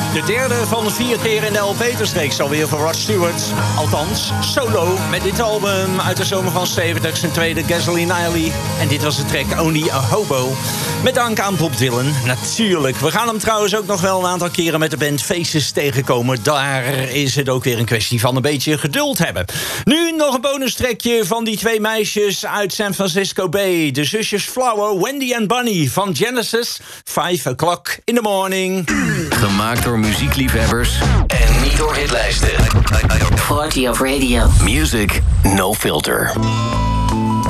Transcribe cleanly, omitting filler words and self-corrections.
De derde van 4 keer in de LP-reeks alweer voor Rod Stewart. Althans, solo met dit album uit de zomer van 70, zijn tweede Gasoline Alley. En dit was de track Only a Hobo. Met dank aan Bob Dylan, natuurlijk. We gaan hem trouwens ook nog wel een aantal keren met de band Faces tegenkomen. Daar is het ook weer een kwestie van een beetje geduld hebben. Nu nog een bonustrekje van die 2 meisjes uit San Francisco Bay. De zusjes Flower, Wendy en Bunny van Genesis. 5 o'clock in the morning. Gemaakt door muziekliefhebbers en niet door hitlijsten. 40 of Radio. Music no filter.